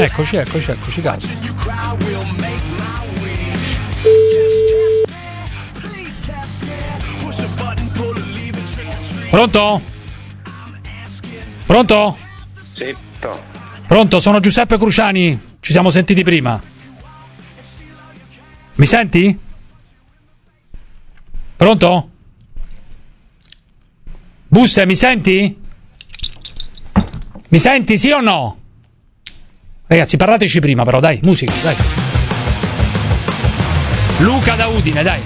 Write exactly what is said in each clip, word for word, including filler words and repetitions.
Eccoci, eccoci, eccoci, calma. Pronto? Pronto? Sì, no. Pronto, sono Giuseppe Cruciani, ci siamo sentiti prima. Mi senti? Pronto? Busse, mi senti? Mi senti, sì o no? Ragazzi, parlateci prima però, dai, musica, dai. Luca da Udine, dai.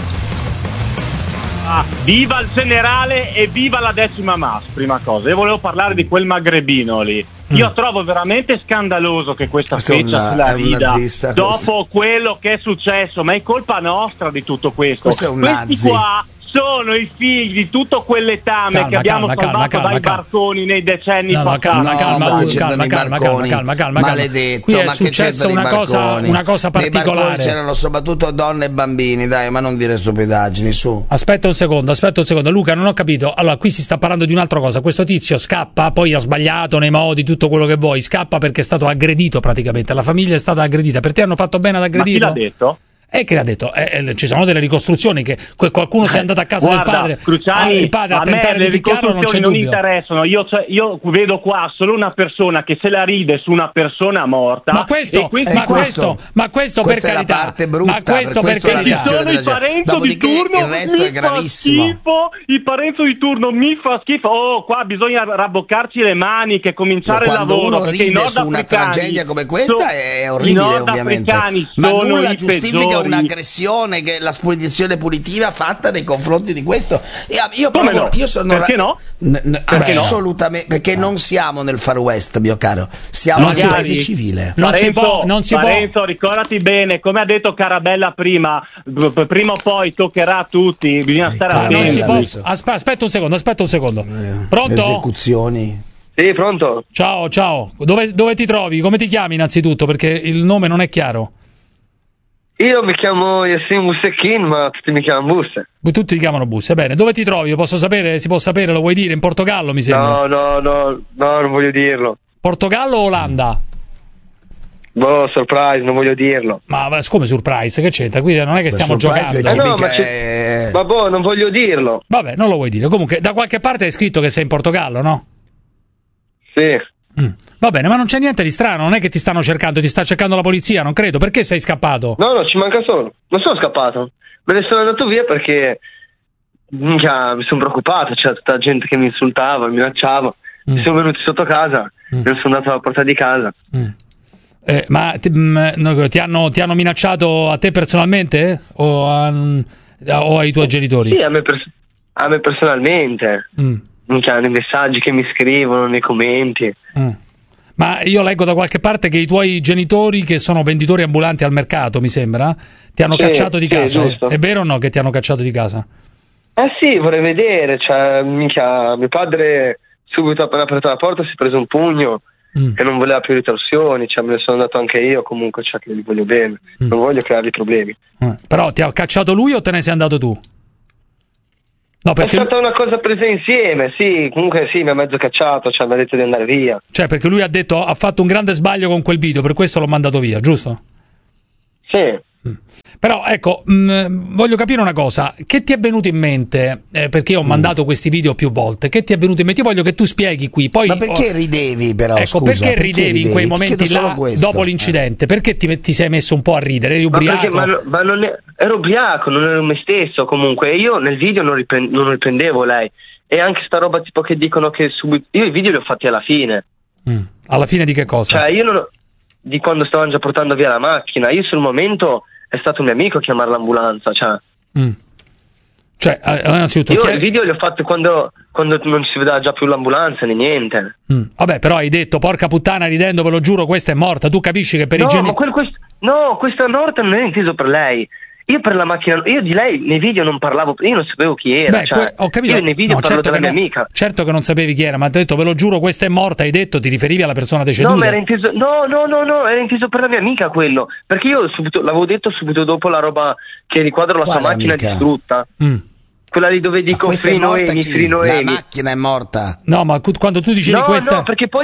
Ah, viva il generale e viva la decima mas, prima cosa. Io volevo parlare di quel magrebino lì. Io mm. trovo veramente scandaloso che questa questo feccia se la rida nazista, dopo questo. quello che è successo, ma è colpa nostra di tutto questo. Questo è un Questi nazi. qua sono i figli di tutto quell'etame Calma, che abbiamo calma, salvato calma, dai calma, barconi nei decenni No, no, passati. calma, No, calma, ma calma, che calma, c'entrano i calma, barconi? calma, calma, calma. Maledetto, Qui è ma che successo c'entrano una i cosa, barconi? una cosa Nei barconi particolare. c'erano soprattutto donne e bambini, dai, ma non dire stupidaggini, su. Aspetta un secondo, aspetta un secondo, Luca, non ho capito. Allora, qui si sta parlando di un'altra cosa. Questo tizio scappa, poi ha sbagliato nei modi, tutto quello che vuoi. Scappa perché è stato aggredito praticamente. La famiglia è stata aggredita. Per te hanno fatto bene ad aggredirlo? Ma chi l'ha detto? E che l'ha detto? Eh, eh, ci sono delle ricostruzioni che qualcuno si è andato a casa Guarda, del padre. Cruciani, ah, il padre a, a me tentare le di picchiarlo, non c'è ricostruzioni non dubbio. interessano. Io, cioè, io vedo qua solo una persona che se la ride su una persona morta. Ma questo, e quindi ma questo- questo, ma questo per questa è la carità. parte brutta, ma questo per per questo la carità. reazione sono della i gente. Parenzo di Dopodiché turno, il resto mi è gravissimo. fa schifo, il Parenzo di turno mi fa schifo. Oh, qua bisogna rabboccarci le maniche, cominciare il Quando lavoro. uno perché i ride su una nordafricani tragedia come questa sono- è i orribile, ovviamente. nordafricani Ma sono nulla i giustifica peggiori. un'aggressione, che la spedizione punitiva fatta nei confronti di questo. E io, Come proprio, no? io sono Perché no? N- n- Perché no? assolutamente, perché non siamo nel Far West, mio caro, siamo Magari. nel paese civile. Non si Parenzo, può, non si può. Parenzo, ricordati bene, come ha detto Carabella prima, p- prima o poi toccherà a tutti, bisogna stare Carabella Non si attenti. può. adesso. Aspe- aspetta un secondo, aspetta un secondo. Eh, Pronto? Esecuzioni. Sì, pronto? Ciao, ciao. Dove, dove ti trovi? Come ti chiami innanzitutto? Perché il nome non è chiaro. Io mi chiamo Yassin Buseckin, ma tutti mi chiamano Busse. Tutti ti chiamano Busse. Bene, dove ti trovi? Lo posso sapere? Si può sapere? Lo vuoi dire? In Portogallo, mi sembra. No, no, no, no, non voglio dirlo. Portogallo o Olanda? Boh, surprise, non voglio dirlo. Ma ma come surprise? Che c'entra? Qui non è che stiamo surprise giocando. Eh no, mica ma, c'è- è- ma boh, non voglio dirlo. Vabbè, non lo vuoi dire. Comunque, da qualche parte è scritto che sei in Portogallo, no? Sì. Mm. Va bene, ma non c'è niente di strano. Non è che ti stanno cercando, ti sta cercando la polizia, non credo. Perché sei scappato? No, no, ci manca solo. Non sono scappato. Me ne sono andato via perché minchia, mi sono preoccupato. C'era tutta gente che mi insultava, mi minacciava. Mm. Mi sono venuti sotto casa. Mm. Me ne sono andato alla porta di casa. Mm. Eh, ma ti, mh, no, ti, hanno, ti hanno minacciato a te personalmente? O, a, o ai tuoi genitori? Sì, a me, pers- a me personalmente. Mm. Minchia, nei messaggi che mi scrivono, nei commenti. Mm. Ma io leggo da qualche parte che i tuoi genitori, che sono venditori ambulanti al mercato, mi sembra, ti hanno Sì, cacciato di sì, casa. giusto. È vero o no che ti hanno cacciato di casa? Eh sì, vorrei vedere, cioè, minchia, mio padre subito appena aperto la porta si è preso un pugno Mm. e non voleva più ritorsioni, cioè me ne sono andato anche io, comunque, cioè, che li voglio bene, Mm. non voglio creargli problemi. Eh, Però ti ha cacciato lui o te ne sei andato tu? No, perché, È stata una cosa presa insieme, sì, comunque sì, mi ha mezzo cacciato, cioè mi ha detto di andare via. cioè, perché lui ha detto ha fatto un grande sbaglio con quel video, per questo l'ho mandato via, giusto? Sì. Però ecco, mh, voglio capire una cosa, che ti è venuto in mente, eh, perché io ho mandato questi video più volte, che ti è venuto in mente? Io voglio che tu spieghi qui, poi Ma perché oh, ridevi però? ecco, scusa, perché ridevi in quei Ti momenti chiedo solo là, questo. dopo l'incidente? Perché ti, ti sei messo un po' a ridere? Eri Ma ubriaco? perché, ma, ma non è- ero ubriaco, non ero me stesso comunque, e io nel video non, ripren- non riprendevo lei, e anche sta roba tipo che dicono che subito, io i video li ho fatti alla fine, Mm. Alla fine di che cosa? cioè io non ho- di quando stavano già portando via la macchina, io sul momento è stato un mio amico a chiamare l'ambulanza, cioè Mm. Cioè, eh, innanzitutto, io chi è- i video li ho fatti quando, quando non si vedeva già più l'ambulanza né niente. Mm. Vabbè, però hai detto, porca puttana, ridendo, ve lo giuro, questa è morta. Tu capisci che per No, i geni... ma quel, quest- no, questa morta non è inteso per lei. Io per la macchina, io di lei nei video non parlavo, io non sapevo chi era. Beh, cioè, que- ho capito. Io nei video No, parlo certo della che mia non- amica. Certo che non sapevi chi era, ma ti ho detto, ve lo giuro, questa è morta. Hai detto, ti riferivi alla persona deceduta. No, ma era inteso, no, no, no, no, era inteso per la mia amica quello. Perché io subito, l'avevo detto subito dopo la roba che riquadra la sua Quale macchina amica? distrutta. Mm. Quella lì dove Ma dico questa è Free morta Noemi, chi? Free La Noemi. macchina è morta. No, ma cu- quando tu dicevi No, questa... no, perché poi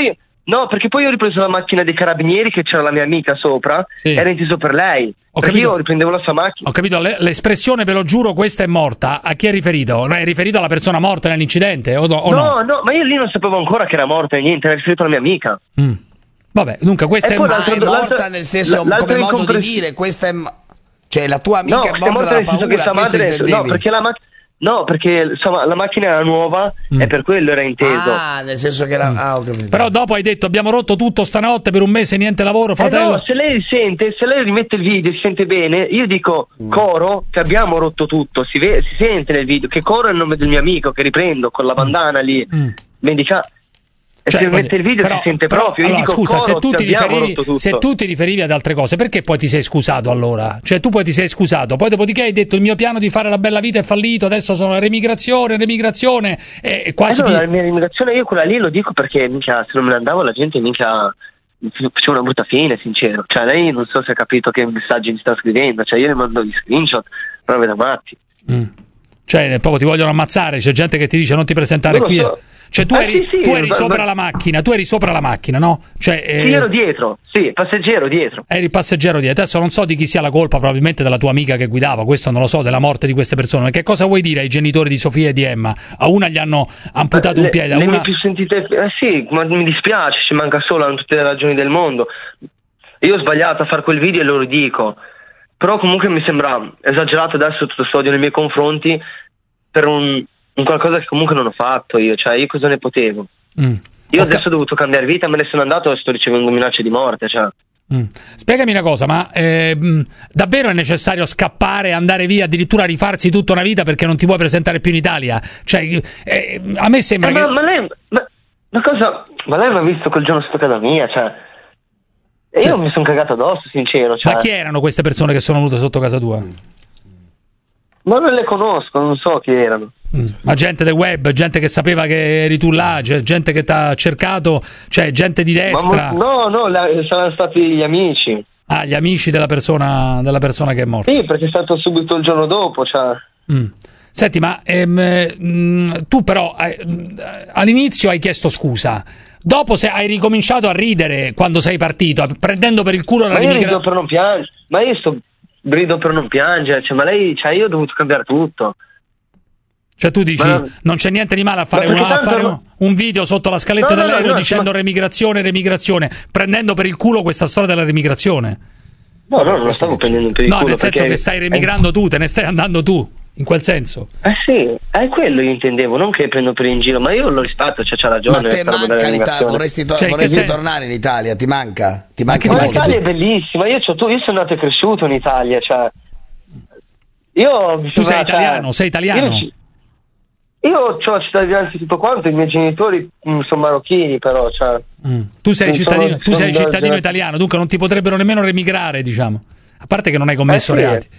No, perché poi io ho ripreso la macchina dei carabinieri che c'era la mia amica sopra, sì. era inteso per lei. Ho perché capito. io riprendevo la sua macchina. Ho capito, l'espressione ve lo giuro questa è morta, a chi è riferito? È riferito alla persona morta nell'incidente o no? O no, no, no, ma io lì non sapevo ancora che era morta e niente, era riferito alla mia amica. Mm. Vabbè, dunque questa E è... poi Ma l'altro- è morta l'altro- nel senso, l'altro come modo di incompres- dire, questa è... Cioè, la tua amica No, è morta dalla nel senso che paura, sua questo madre, intendevi? no, perché la macchina No, perché insomma la macchina era nuova Mm. e per quello era inteso. Ah, nel senso che era... Ah, ho capito. Però dopo hai detto abbiamo rotto tutto stanotte per un mese, niente lavoro, Eh fratello. no, se lei sente, se lei rimette il video e si sente bene, io dico Mm. Coro che abbiamo rotto tutto, si, ve- si sente nel video che Coro è il nome del mio amico che riprendo con la bandana lì, Mm. mendica. E Cioè, se mette il video però- si sente però, proprio. Io allora, dico, scusa, Coro, se tu, ti abbiamo riferivi, rotto tutto. se tu ti riferivi ad altre cose, perché poi ti sei scusato allora? Cioè tu poi ti sei scusato, poi dopodiché hai detto il mio piano di fare la bella vita è fallito, adesso sono remigrazione, remigrazione e, e quasi... Eh no, pi- la mia immigrazione io quella lì lo dico perché minchia, se non me ne andavo la gente minchia faceva una brutta fine, sincero. Cioè lei non so se ha capito che messaggi mi sta scrivendo, cioè io le mando gli screenshot, robe da matti. Mm. Cioè proprio ti vogliono ammazzare, c'è gente che ti dice non ti presentare Non lo qui. so. Cioè tu Eh, eri, sì, sì, tu eri ma- sopra ma- la macchina, tu eri sopra la macchina, no? Cioè, eh, Sì, ero dietro, sì, passeggero dietro. eri passeggero dietro. Adesso non so di chi sia la colpa, probabilmente della tua amica che guidava, questo non lo so, della morte di queste persone. Ma che cosa vuoi dire ai genitori di Sofia e di Emma? A una gli hanno amputato le, un piede, a le una... mie più sentite, eh sì, ma mi dispiace, ci manca solo, hanno tutte le ragioni del mondo. Io ho sbagliato a fare quel video e lo ridico, però comunque mi sembra esagerato adesso tutto questo odio nei miei confronti per un, un qualcosa che comunque non ho fatto io, cioè io cosa ne potevo? Mm. Io Ho ca- adesso ho dovuto cambiare vita, me ne sono andato e sto ricevendo minacce di morte, cioè. Mm. Spiegami una cosa, ma ehm, davvero è necessario scappare, andare via, addirittura rifarsi tutta una vita perché non ti puoi presentare più in Italia? Cioè, eh, a me sembra Eh, che... ma, ma lei, ma, ma cosa, ma lei mi ha visto quel giorno sotto casa mia, cioè, e Cioè- io mi sono cagato addosso, sincero, cioè, Ma chi erano queste persone che sono venute sotto casa tua? ma non le conosco, non so chi erano. Mm. Ma gente del web, gente che sapeva che eri tu là, cioè, gente che ti ha cercato, cioè gente di Ma destra, mo- no, no, la- saranno stati gli amici. ah, gli amici della persona, della persona che è morta. Sì, perché è stato subito il giorno dopo, cioè. Mm. Senti, ma ehm, eh, mh, tu però eh, mh, all'inizio hai chiesto scusa, dopo se hai ricominciato a ridere quando sei partito, prendendo per il culo la Ma io rido remigra- per non piangere, ma io sto rido per non piangere, cioè, ma lei, cioè, io ho dovuto cambiare tutto. Cioè tu dici, Ma- non c'è niente di male a fare, Ma perché una- a tanto fare no- un, un video sotto la scaletta No, no, no, dell'aereo no, dicendo ma- remigrazione, remigrazione, prendendo per il culo questa storia della remigrazione. No, no, non lo stavo prendendo per il No, culo. nel senso perché- che stai remigrando tu, te ne stai andando tu, in quel senso. Eh sì, è quello io intendevo, non che prendo per in giro, ma io lo rispetto, cioè c'ha ragione. Ma te questa roba manca della l'Italia, migrazione. vorresti, to- Cioè, in che vorresti sen- tornare in Italia, ti manca? Ti manca che Ma di ti molto? l'Italia è bellissima, io, c'ho, tu, io sono nato e cresciuto in Italia, cioè. Io mi Tu sei sembra, italiano, cioè, sei italiano. Io, ci- io ho la cittadinanza e tutto quanto, i miei genitori mh, sono marocchini, però, cioè. Mm. Tu sei Non cittadino, sono- tu sei sono cittadino da- italiano, dunque non ti potrebbero nemmeno remigrare, diciamo. A parte che non hai commesso Eh sì. reati.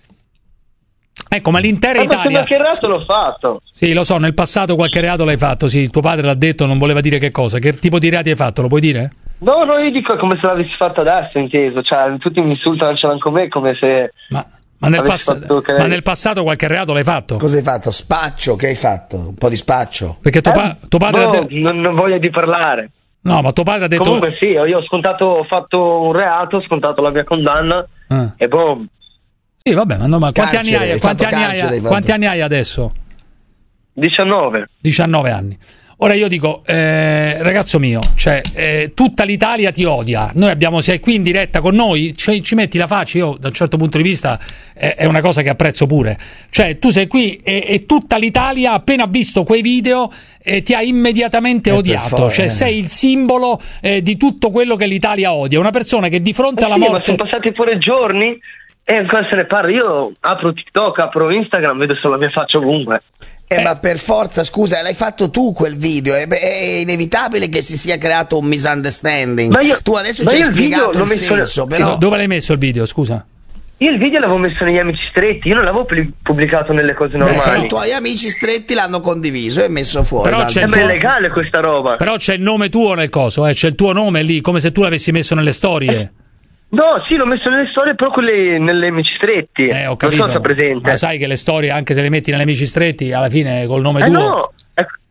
Ecco, ma l'intera Eh, ma Italia... che reato l'ho fatto? Sì, lo so, nel passato qualche reato l'hai fatto, sì, tuo padre l'ha detto, non voleva dire che cosa. Che tipo di reati hai fatto, lo puoi dire? No, no, io dico come se l'avessi fatto adesso, inteso, cioè tutti mi insultano, ce l'hanno con me come se... Ma, ma, nel, Avessi pass- fatto che- ma nel passato qualche reato l'hai fatto? Cosa hai fatto? Spaccio, che hai fatto? Un po' di spaccio? Perché tuo, pa- tuo padre boh, ha detto... non, non voglio di parlare. No, ma tuo padre ha detto... Comunque sì, io ho scontato, ho fatto un reato, ho scontato la mia condanna Ah. e boh, Sì, vabbè, ma, no, ma quanti, Carcere, anni hai, hai quanti, fatto anni carcere, hai, hai fatto. quanti anni hai adesso? diciannove. diciannove anni. Ora io dico, eh, ragazzo mio, cioè, eh, tutta l'Italia ti odia. Noi abbiamo, sei qui in diretta con noi, ci, ci metti la faccia. Io, da un certo punto di vista, eh, è una cosa che apprezzo pure. Cioè, tu sei qui e, e tutta l'Italia, appena visto quei video, eh, ti ha immediatamente Eh, per odiato. forza, Cioè, eh. sei il simbolo eh, di tutto quello che l'Italia odia. Una persona che di fronte Eh alla sì, ma morte. sono passati pure giorni e ancora se ne parla. Io apro TikTok, apro Instagram, vedo solo la mia faccia ovunque. Eh, Eh. ma per forza, scusa, l'hai fatto tu quel video, è, è inevitabile che si sia creato un misunderstanding. Ma io- tu adesso ma ci hai io il video spiegato l'ho il messo- senso, però... Dove l'hai messo il video, scusa? Io il video l'avevo messo negli amici stretti, io non l'avevo pli- pubblicato nelle cose Però normali. i tuoi amici stretti l'hanno condiviso e messo fuori. Però dal- c'è Eh, il ma è tuo- legale questa roba. Però c'è il nome tuo nel coso, eh? C'è il tuo nome lì, come se tu l'avessi messo nelle storie. No, sì, l'ho messo nelle storie, però quelle nelle amici stretti. Eh, ho capito. Non so se è presente. Ma sai che le storie, anche se le metti negli amici stretti, alla fine col nome Eh tuo. no, eh,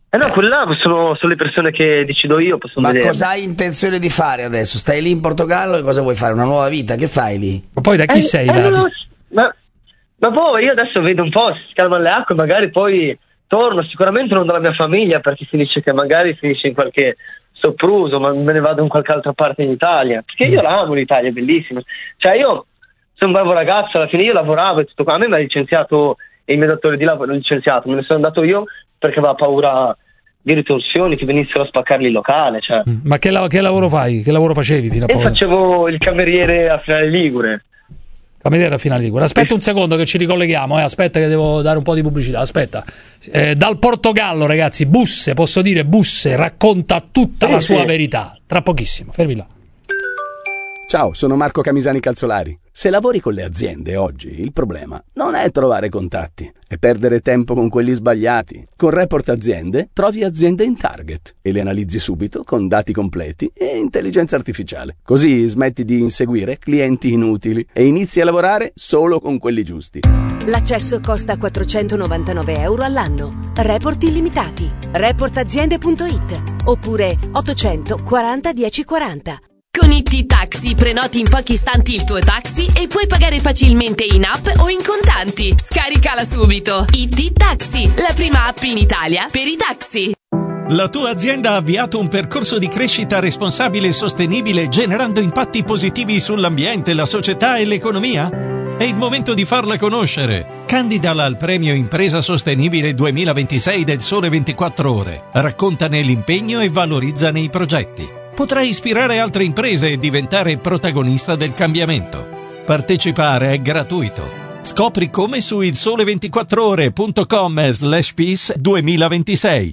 Eh no, quelle là sono, sono le persone che decido io, posso Ma vedere. cosa hai intenzione di fare adesso? Stai lì in Portogallo e cosa vuoi fare? Una nuova vita? Che fai lì? Ma poi da chi Eh, sei, eh, Lati? no, ma, ma poi io adesso vedo un po', si calmano le acque, magari poi torno, sicuramente non dalla mia famiglia, perché si dice che magari finisce in qualche sopruso, ma me ne vado in qualche altra parte in Italia, perché io la amo l'Italia, è bellissima. Cioè io sono un bravo ragazzo, alla fine io lavoravo e tutto qua, a me mi ha licenziato il mio datore di lavoro, licenziato, me ne sono andato io perché aveva paura di ritorsioni, che venissero a spaccarli il locale, cioè. Ma che, la- che lavoro fai? Che lavoro facevi fino a E poco? facevo il cameriere a Finale Ligure. Cameriere a Finale Ligure. Aspetta un secondo che ci ricolleghiamo, eh. Aspetta che devo dare un po' di pubblicità. Aspetta. Eh, dal Portogallo, ragazzi, Busse, posso dire Busse, racconta tutta Sì, la sua sì. verità. Tra pochissimo, fermi là. Ciao, sono Marco Camisani Calzolari. Se lavori con le aziende oggi, il problema non è trovare contatti, è perdere tempo con quelli sbagliati. Con Report Aziende trovi aziende in target e le analizzi subito con dati completi e intelligenza artificiale. Così smetti di inseguire clienti inutili e inizi a lavorare solo con quelli giusti. L'accesso costa quattrocentonovantanove euro all'anno. Report illimitati. report aziende punto it oppure ottocento quaranta dieci quaranta. Con I T Taxi prenoti in pochi istanti il tuo taxi e puoi pagare facilmente in app o in contanti. Scaricala subito. I T Taxi, la prima app in Italia per i taxi. La tua azienda ha avviato un percorso di crescita responsabile e sostenibile generando impatti positivi sull'ambiente, la società e l'economia? È il momento di farla conoscere. Candidala al premio Impresa Sostenibile duemilaventisei del Sole ventiquattro Ore. Raccontane l'impegno e valorizzane i progetti. Potrai ispirare altre imprese e diventare protagonista del cambiamento. Partecipare è gratuito. Scopri come su il sole ventiquattro ore punto com slash peace duemilaventisei.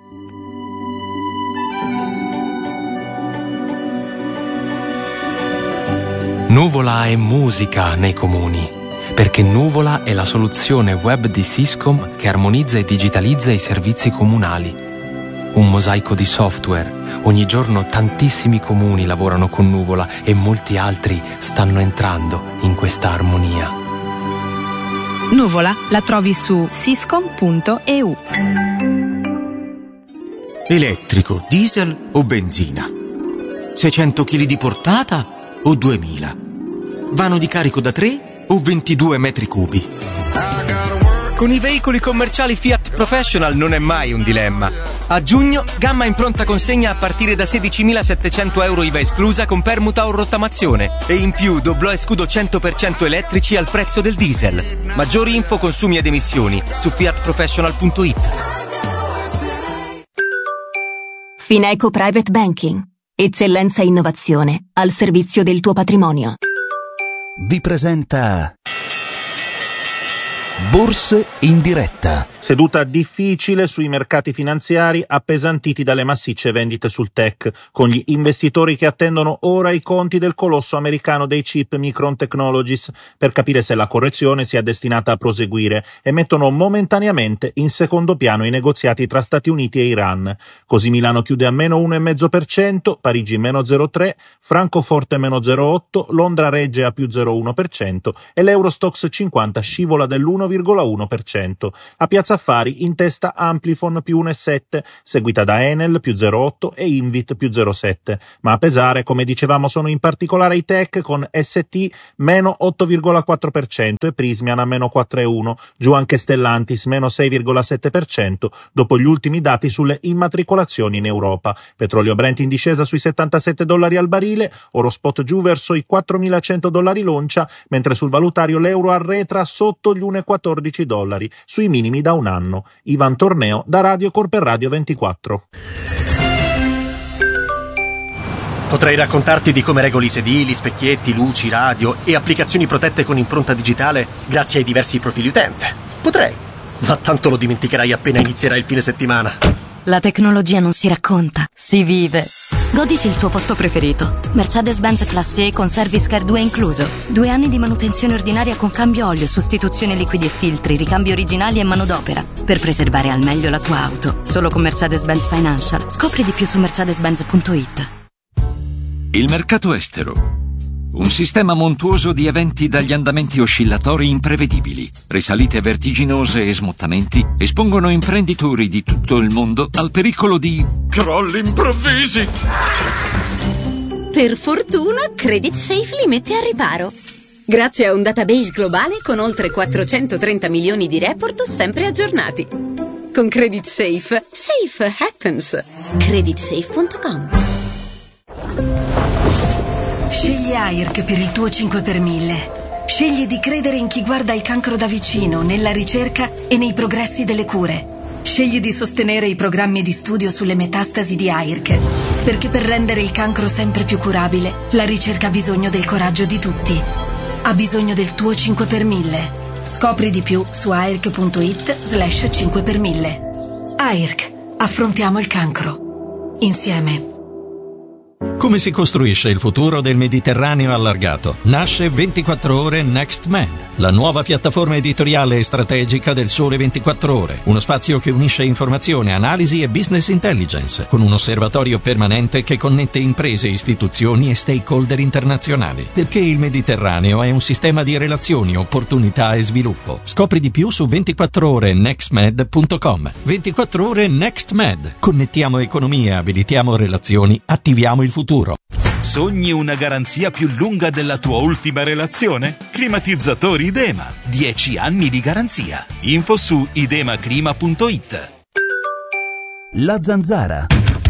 Nuvola è musica nei comuni, perché Nuvola è la soluzione web di Syscom che armonizza e digitalizza i servizi comunali. Un mosaico di software. Ogni giorno tantissimi comuni lavorano con Nuvola e molti altri stanno entrando in questa armonia. Nuvola la trovi su syscom punto e u. Elettrico, diesel o benzina? seicento chili di portata o duemila? Vano di carico da tre o ventidue metri cubi? Con i veicoli commerciali Fiat Professional non è mai un dilemma. A giugno, gamma in pronta consegna a partire da sedicimilasettecento euro I V A esclusa con permuta o rottamazione. E in più doblò e scudo cento per cento elettrici al prezzo del diesel. Maggiori info, consumi ed emissioni su fiat professional punto it. Fineco Private Banking. Eccellenza e innovazione al servizio del tuo patrimonio. Vi presenta Borse in diretta. Seduta difficile sui mercati finanziari appesantiti dalle massicce vendite sul tech, con gli investitori che attendono ora i conti del colosso americano dei chip Micron Technologies per capire se la correzione sia destinata a proseguire e mettono momentaneamente in secondo piano i negoziati tra Stati Uniti e Iran. Così Milano chiude a meno uno virgola cinque per cento, Parigi meno zero virgola tre per cento, Francoforte meno zero virgola otto per cento, Londra regge a più zero virgola uno per cento e l'Eurostoxx cinquanta scivola dell'uno virgola uno per cento. A Piazza Affari in testa Amplifon più uno virgola sette per cento, seguita da Enel più zero virgola otto per cento e Invit più zero virgola sette per cento. Ma a pesare, come dicevamo, sono in particolare i tech con S T meno otto virgola quattro per cento e Prismian a meno quattro virgola uno per cento. Giù anche Stellantis meno sei virgola sette per cento dopo gli ultimi dati sulle immatricolazioni in Europa. Petrolio Brent in discesa sui settantasette dollari al barile, oro spot giù verso i quattromilacento dollari l'oncia, mentre sul valutario l'euro arretra sotto gli uno virgola quattordici dollari, sui minimi da un anno. Ivan Torneo da Radio Corper Radio ventiquattro. Potrei raccontarti di come regoli sedili, specchietti, luci, radio e applicazioni protette con impronta digitale grazie ai diversi profili utente. Potrei, ma tanto lo dimenticherai appena inizierà il fine settimana. La tecnologia non si racconta, si vive. Goditi il tuo posto preferito. Mercedes-Benz Classe E con Service Care due incluso. Due anni di manutenzione ordinaria con cambio olio, sostituzione liquidi e filtri, ricambi originali e manodopera. Per preservare al meglio la tua auto. Solo con Mercedes-Benz Financial. Scopri di più su mercedes benz punto it. Il mercato estero. Un sistema montuoso di eventi dagli andamenti oscillatori imprevedibili, risalite vertiginose e smottamenti espongono imprenditori di tutto il mondo al pericolo di crolli improvvisi. Per fortuna, Credit Safe li mette a riparo. Grazie a un database globale con oltre quattrocentotrenta milioni di report sempre aggiornati. Con Credit Safe, safe happens. credit safe punto com. Scegli A I R C per il tuo cinque per mille. Scegli di credere in chi guarda il cancro da vicino, nella ricerca e nei progressi delle cure. Scegli di sostenere i programmi di studio sulle metastasi di A I R C, perché per rendere il cancro sempre più curabile, la ricerca ha bisogno del coraggio di tutti. Ha bisogno del tuo cinque per mille. Scopri di più su airc.it slash cinque per mille. A I R C. Affrontiamo il cancro. Insieme. Come si costruisce il futuro del Mediterraneo allargato? Nasce ventiquattro ore Next Med, la nuova piattaforma editoriale e strategica del Sole ventiquattro Ore, uno spazio che unisce informazione, analisi e business intelligence, con un osservatorio permanente che connette imprese, istituzioni e stakeholder internazionali. Perché il Mediterraneo è un sistema di relazioni, opportunità e sviluppo. Scopri di più su ventiquattro ore next med punto com. ventiquattro ore Next Med. Connettiamo economie, abilitiamo relazioni, attiviamo il futuro. Sogni una garanzia più lunga della tua ultima relazione? Climatizzatori Idema. dieci anni di garanzia. Info su idemaclima punto it. La Zanzara.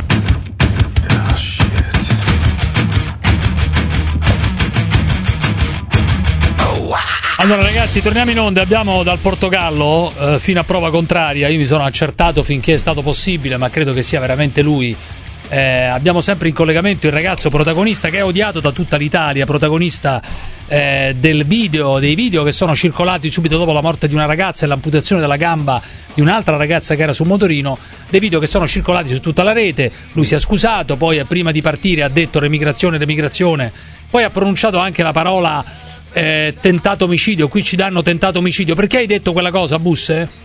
Allora ragazzi, torniamo in onda, abbiamo dal Portogallo eh, fino a prova contraria, io mi sono accertato finché è stato possibile, ma credo che sia veramente lui. Eh, abbiamo sempre in collegamento il ragazzo protagonista che è odiato da tutta l'Italia, protagonista eh, del video, dei video che sono circolati subito dopo la morte di una ragazza e l'amputazione della gamba di un'altra ragazza che era su un motorino, dei video che sono circolati su tutta la rete. Lui si è scusato, poi prima di partire ha detto remigrazione, remigrazione, poi ha pronunciato anche la parola eh, tentato omicidio. Qui ci danno tentato omicidio. Perché hai detto quella cosa, Busse?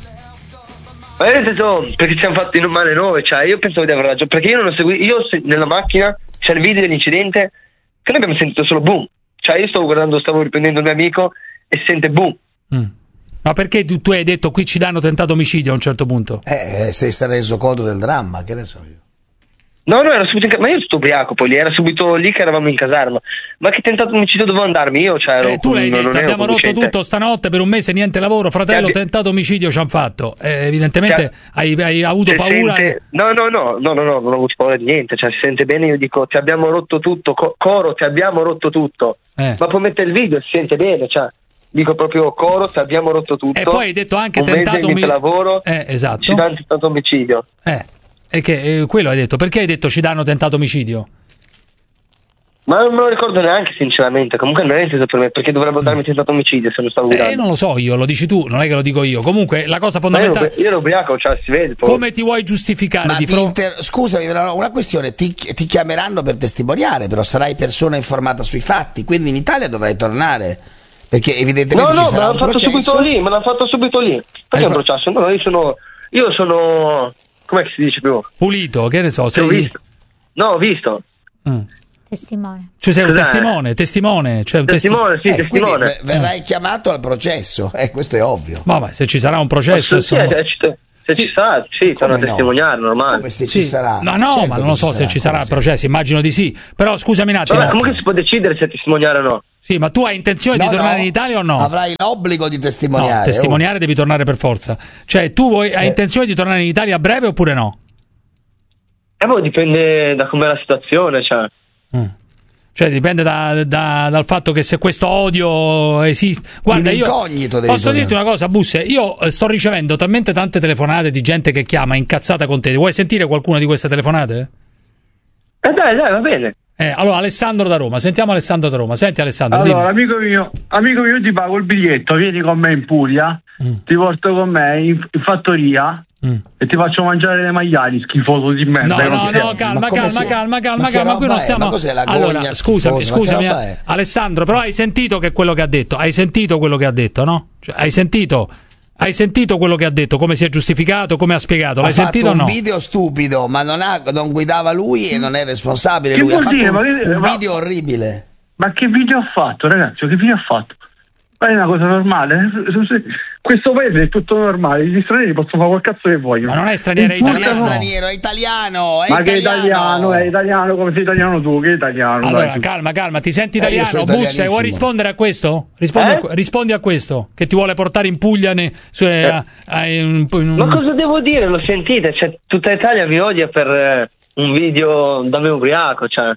Ma nel senso, perché ci siamo fatti male noi, cioè io pensavo di aver ragione, perché io non ho seguito, io se, nella macchina c'è il video dell'incidente, che noi abbiamo sentito solo boom, cioè io stavo guardando, stavo riprendendo il mio amico e sente boom. Mm. Ma perché tu, tu hai detto qui ci danno tentato omicidio a un certo punto? Eh, sei stato reso conto del dramma, che ne so io. No, no, era subito in ca- ma io ero tutto ubriaco poi lì, era subito lì che eravamo in caserma. Ma che tentato omicidio dovevo andarmi? Io, cioè, ero eh, tu l'hai non, detto, non abbiamo rotto tutto stanotte per un mese, niente lavoro, fratello, Ti tentato omicidio ci hanno fatto. Eh, evidentemente hai, hai avuto paura. Sente... No, no, no, no, no, no, non ho avuto paura di niente, cioè si sente bene, io dico ti abbiamo rotto tutto, co- coro, ti abbiamo rotto tutto. Eh. Ma poi mette il video, si sente bene, cioè dico proprio coro, ti abbiamo rotto tutto. E poi hai detto anche un tentato omicidio. lavoro, eh, esatto. ci danno tentato omicidio. Eh. E che eh, quello hai detto, perché hai detto ci danno tentato omicidio? Ma non me lo ricordo neanche sinceramente, comunque non è inteso per me, perché dovrebbero darmi tentato omicidio se non stavo guidando. Eh non lo so io, lo dici tu, non è che lo dico io. Comunque la cosa fondamentale, io ero ubriaco, cioè si vede poi. Come ti vuoi giustificare? Ma di ti fronte inter... Scusami, una questione, ti, ti chiameranno per testimoniare, però sarai persona informata sui fatti, quindi in Italia dovrai tornare, perché evidentemente no, ci no, sarà me un l'hanno fatto processo. subito lì, me l'hanno fatto subito lì. Perché è un processo? No, io sono io sono com'è che si dice più? Pulito, che ne so, sei... Ho visto. No, ho visto. Mm. Testimone. Cioè sei un Cos'è? testimone, testimone, cioè un testimone, sì, Eh, testimone. quindi verrai chiamato al processo, eh, questo è ovvio. Ma vai, se ci sarà un processo, Ma, sì, insomma... eh, ci- se ci sarà, sì, stanno a no? testimoniare, normale. Come se Sì. ci sarà? No, no, Certo ma che non lo so ci se sarà, ci sarà come il processo, immagino di sì. Però scusami un attimo. Vabbè, comunque si può decidere se testimoniare o no. Sì, ma tu hai intenzione No, di tornare no, in Italia o no? Avrai l'obbligo di testimoniare. No, testimoniare devi tornare per forza. Cioè, tu vuoi, hai Eh. intenzione di tornare in Italia a breve oppure no? Eh, poi dipende da com'è la situazione, cioè. Cioè, dipende da, da- dal fatto che se questo odio esiste. Guarda, In io incognito devi posso tornare. dirti una cosa, Busse. Io eh, sto ricevendo talmente tante telefonate di gente che chiama incazzata con te. Vuoi sentire qualcuna di queste telefonate? Eh dai, dai, va bene. Eh, allora, Alessandro da Roma. Sentiamo Alessandro da Roma. Senti, Alessandro. Allora, dimmi. amico mio, amico mio, io ti pago il biglietto, vieni con me in Puglia, ti porto con me in, in fattoria Mm. e ti faccio mangiare le maiali, schifoso di merda. No, che non no, siamo. no, calma, Ma come calma, si- calma, calma, ma che calma, qui roba non è? stiamo. Ma cos'è la Allora, gogna scusami, schifosa? Ma che scusami, roba è? Alessandro, però hai sentito che quello che ha detto? Hai sentito quello che ha detto, no? Cioè, hai sentito? Hai sentito quello che ha detto, come si è giustificato, come ha spiegato? L'hai Ha fatto sentito o un no? video stupido, ma non, ha, non guidava lui e non è responsabile Che lui. Ha vuol fatto dire? un, Ma che- un ma- video orribile. ma che video ha fatto, ragazzi? Che video ha fatto? Ma è una cosa normale. Questo paese è tutto normale. Gli stranieri possono fare quel cazzo che vogliono. Ma non è straniero, è italiano. Non è straniero, è italiano. È ma italiano. che italiano? È italiano come sei italiano tu? Che italiano? Allora, dai, calma, calma, ti senti Eh, io italiano? sono Busse, italianissimo. vuoi rispondere a questo? Rispondi, Eh? a, rispondi a questo, che ti vuole portare in Puglia. Ne, cioè, Eh. a- a- in- in- Ma cosa devo dire? Lo sentite? Cioè, tutta Italia mi odia per eh, un video da me ubriaco, cioè.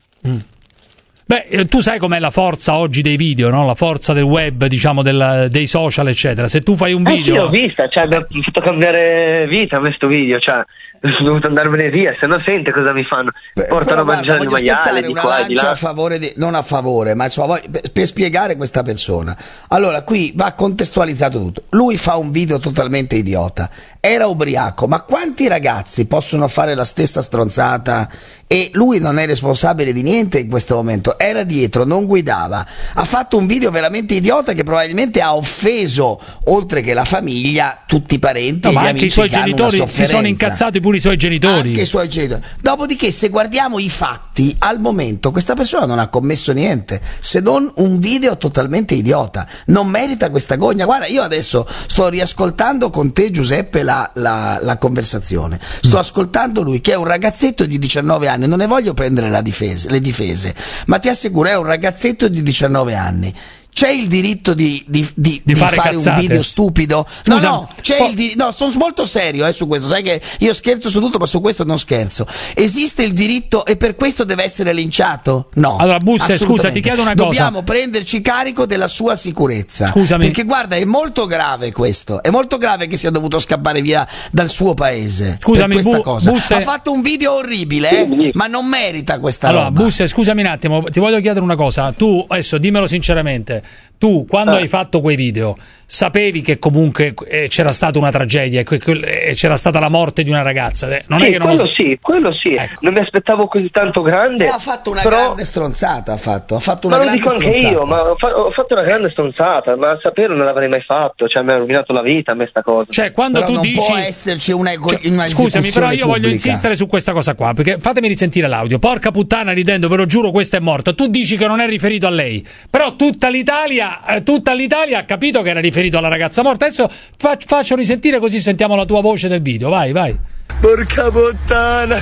Beh, eh, tu sai com'è la forza oggi dei video, no? La forza del web, diciamo, del- dei social, eccetera. Se tu fai un Eh sì, video... l'ho vista, cioè mi ha fatto cambiare vita questo video, cioè sono dovuto andarmene via, se no sente cosa mi fanno. Portano a Però, guarda, mangiare il voglio maiale spezzare di una qua e di lancia là. a favore di, non a favore, ma insomma, voglio- per, per spiegare questa persona. Allora, qui va contestualizzato tutto. Lui fa un video totalmente idiota. Era ubriaco, ma quanti ragazzi possono fare la stessa stronzata e lui non è responsabile di niente in questo momento? Era dietro, non guidava. Ha fatto un video veramente idiota che probabilmente ha offeso, oltre che la famiglia, tutti i parenti No, e ma gli anche i amici suoi che hanno una genitori si sono sofferenza. incazzati, pure i suoi genitori. Anche i suoi genitori. Dopodiché, se guardiamo i fatti, al momento questa persona non ha commesso niente, se non un video totalmente idiota. Non merita questa gogna. Guarda, io adesso sto riascoltando con te, Giuseppe, la, la, la conversazione. Sto ascoltando lui, che è un ragazzetto di diciannove anni. Non ne voglio prendere la difese, le difese, ma ti assicuro, è un ragazzetto di diciannove anni. C'è il diritto di, di, di, Di di fare fare, un cazzate. video stupido? Scusa, no, no, c'è po- il di- no, sono molto serio eh, su questo. Sai che io scherzo su tutto, ma su questo non scherzo. Esiste il diritto e per questo deve essere linciato? No. Allora, Busse, assolutamente. scusa, ti chiedo una cosa. Dobbiamo prenderci carico della sua sicurezza. Scusami. Perché guarda, è molto grave questo. È molto grave che sia dovuto scappare via dal suo paese. Scusami, per questa Bu- cosa. Busse- Ha fatto un video orribile, eh, ma non merita questa Allora, roba. Busse, scusami un attimo, ti voglio chiedere una cosa. Tu, adesso dimmelo sinceramente, tu quando Eh. hai fatto quei video sapevi che comunque eh, c'era stata una tragedia e que- que- e c'era stata la morte di una ragazza? Eh, Non sì, è che non lo quello so- sì, quello sì. Non mi aspettavo così tanto grande. E ha fatto una però... grande stronzata, ha fatto, ha fatto una Ma lo grande dico anche stronzata. io, ma ho, fa- ho fatto una grande stronzata, ma a sapere non l'avrei mai fatto, cioè mi ha rovinato la vita a me sta cosa. Cioè, quando Però tu non dici... può esserci una, Cioè, una scusami, però io voglio pubblica. insistere su questa cosa qua, perché fatemi risentire l'audio. Porca puttana, ridendo, ve lo giuro, questa è morta. Tu dici che non è riferito a lei, però tutta l'Italia, eh, tutta l'Italia ha capito che era riferito alla ragazza morta. Adesso fa- faccio risentire così sentiamo la tua voce del video. Vai, vai. Porca puttana.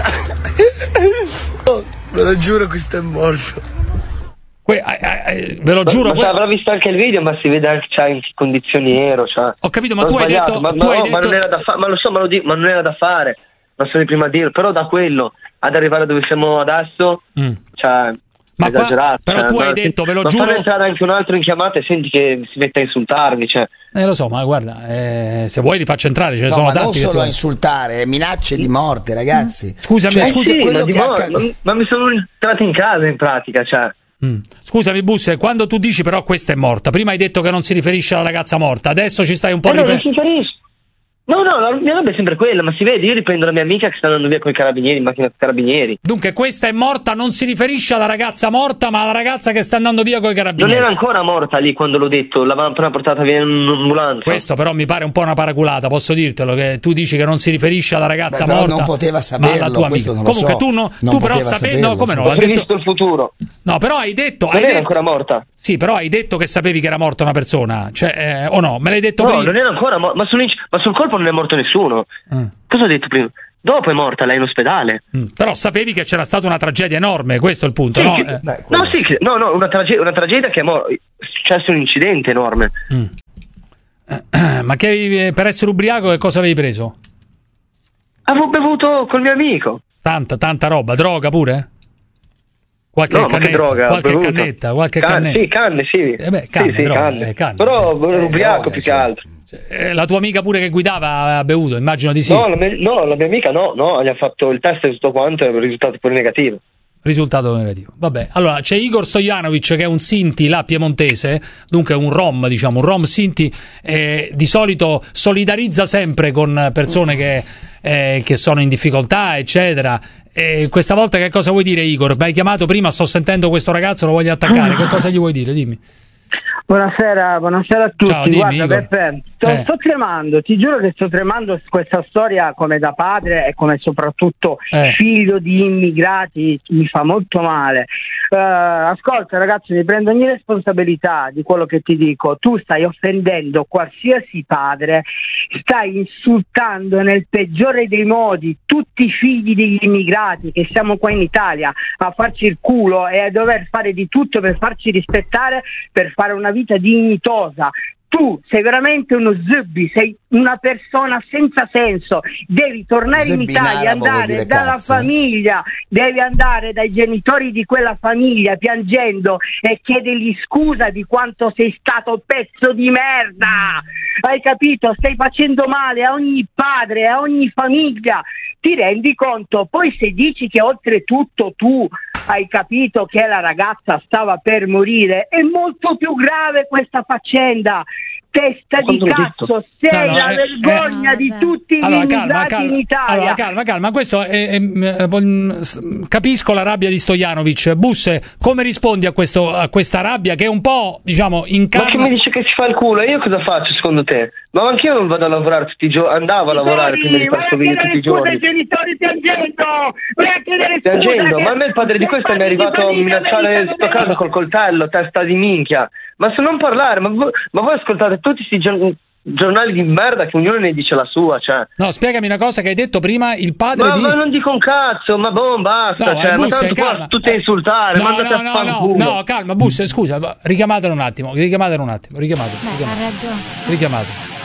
Oh, ve lo giuro, questo è morto. Que- eh, eh, ve lo Ma- giuro. ma que- avrà visto anche il video, ma si vede anche cioè, in che condizioni ero. Cioè. Ho capito, ma Ho tu hai sbagliato, detto- ma, tu ma hai no, ma detto- non era da fare, ma lo so, ma, lo dico, ma non era da fare. Non sono il primo a dirlo, però da quello ad arrivare dove siamo adesso, Mm. cioè. Ma qua- esagerato, però cioè, tu hai ma- detto, ve lo ma giuro- fanno entrare anche un altro in chiamata e senti che si mette a insultarmi, cioè. Eh, lo so, ma guarda, eh, se vuoi li faccio entrare, ce ne No, sono ma non tanti. che solo tu- a insultare, minacce di morte, ragazzi. Scusami, Cioè, scusa, Sì, quello ma, di che mo- accade- ma- ma mi sono entrato in casa in pratica, cioè. Mm. Scusami, Busse, quando tu dici però questa è morta, prima hai detto che non si riferisce alla ragazza morta, adesso ci stai un po' Eh no, non ripetendo. si riferisce. No, no, la mia roba è sempre quella, ma si vede, io riprendo la mia amica che sta andando via con i carabinieri, in macchina con i carabinieri. Dunque, questa è morta, non si riferisce alla ragazza morta, ma alla ragazza che sta andando via con i Non carabinieri. era ancora morta lì quando l'ho detto, l'avevano appena portata via in un'ambulanza. Questo però mi pare un po' una paraculata, posso dirtelo, che tu dici che non si riferisce alla ragazza Beh, però morta, non poteva ma saperlo, alla tua questo amica. non lo Comunque so. tu, no, Non tu però poteva sapevi, saperlo. no, come no? Ho Hai detto... previsto il futuro. No, però hai detto, Non hai era detto... ancora morta. Sì, però hai detto che sapevi che era morta una persona, cioè, eh, o no? Me l'hai detto No, prima? non era ancora morta, ma, sul- ma sul colpo non è morto nessuno. Mm. Cosa ho detto prima? Dopo è morta lei in ospedale. Mm. Però sapevi che c'era stata una tragedia enorme, questo è il punto, Sì, no? che- Eh. no, sì, che- no, no, una, trage- una tragedia che è, mor- è successo un incidente enorme. Mm. Eh, Ma che avevi- per essere ubriaco che cosa avevi preso? Avevo bevuto col mio amico. Tanta, tanta roba, droga pure? Qualche No, ma che cannetta, droga, ho qualche bevuto. cannetta, qualche Can- cannetta. Sì, canne, sì. Eh beh, canne, sì, sì, droga, canne. eh, canne. Però ero ubriaco droga, più che cioè. altro. Eh, la tua amica pure che guidava ha bevuto, immagino di sì. No, la mia, no, la mia amica no, no, gli ha fatto il test e tutto quanto e il risultato pure negativo. Risultato negativo. Vabbè, allora c'è Igor Stojanovic che è un Sinti là piemontese, dunque un Rom, diciamo, un Rom Sinti, eh, di solito solidarizza sempre con persone che, eh, che sono in difficoltà, eccetera. E questa volta che cosa vuoi dire, Igor? Mi hai chiamato prima, sto sentendo questo ragazzo, lo voglio attaccare, che cosa gli vuoi dire? Dimmi. Buonasera, buonasera a tutti. Ciao, dimmi, Guarda, Igor. Peppe, Sto, Eh. sto tremando, ti giuro che sto tremando questa storia come da padre e come soprattutto Eh. figlio di immigrati, mi fa molto male. Eh, ascolta ragazzi, mi prendo ogni responsabilità di quello che ti dico. Tu stai offendendo qualsiasi padre, stai insultando nel peggiore dei modi tutti i figli degli immigrati che siamo qua in Italia a farci il culo e a dover fare di tutto per farci rispettare, per fare una vita dignitosa. Tu sei veramente uno zubbi, sei una persona senza senso, devi tornare in Zebbinara Italia, vuol andare dire dalla cazzo, eh. famiglia, devi andare dai genitori di quella famiglia piangendo e chiedergli scusa di quanto sei stato pezzo di merda. Hai capito? Stai facendo male a ogni padre, a ogni famiglia. Ti rendi conto? Poi se dici che oltretutto tu hai capito che la ragazza stava per morire, è molto più grave questa faccenda. Testa di Quando l'ho cazzo, detto? sei No, no, la eh, vergogna eh. di tutti gli Allora, calma, immigrati calma. in Italia. Allora, calma, calma. Questo è, è- è- vol- s- capisco la rabbia di Stojanovic. Busse, come rispondi a, questo, a questa rabbia che è un po', diciamo, in Ma che carne? mi dice che si fa il culo? E io cosa faccio secondo te? Ma anch'io non vado a lavorare tutti i giorni, andavo a lavorare prima di fare questo video tutti i giorni. I genitori piangendo, vai a chiedere scusa, Piangendo, che- ma a me il padre di questo mi è arrivato a minacciare sto caso col coltello, testa di minchia. Ma se non parlare, ma voi, ma voi ascoltate tutti questi giorn- giornali di merda che ognuno ne dice la sua, cioè. No, spiegami una cosa che hai detto prima, il padre Ma, di... ma non dico un cazzo, ma boh, basta, No, cioè, eh, ma Busse, tanto calma. qua tutte a insultare, No, mandate no, a no, fanculo. no, no, calma, Busse, scusa, richiamatelo un attimo, richiamatelo un attimo, richiamatelo, Beh, ha richiamatelo, ragione. richiamatelo.